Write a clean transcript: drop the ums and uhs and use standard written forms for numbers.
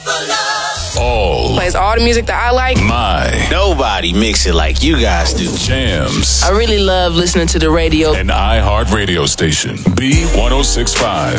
All plays all the music that I like. Nobody mix it like you guys do. Jams. I really love listening to the radio. An iHeart radio station. B1065.